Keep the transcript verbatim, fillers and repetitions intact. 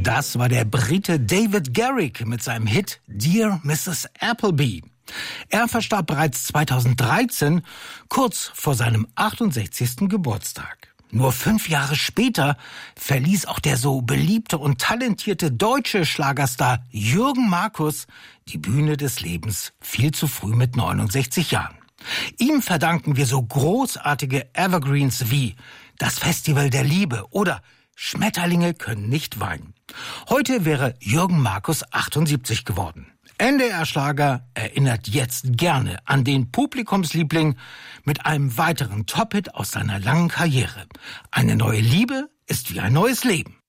Das war der Brite David Garrick mit seinem Hit Dear Missus Appleby. Er verstarb bereits zweitausenddreizehn, kurz vor seinem achtundsechzigsten Geburtstag. Nur fünf Jahre später verließ auch der so beliebte und talentierte deutsche Schlagerstar Jürgen Markus die Bühne des Lebens viel zu früh mit neunundsechzig Jahren. Ihm verdanken wir so großartige Evergreens wie Das Festival der Liebe oder Schmetterlinge können nicht weinen. Heute wäre Jürgen Markus achtundsiebzig geworden. N D R Schlager erinnert jetzt gerne an den Publikumsliebling mit einem weiteren Top-Hit aus seiner langen Karriere. Eine neue Liebe ist wie ein neues Leben.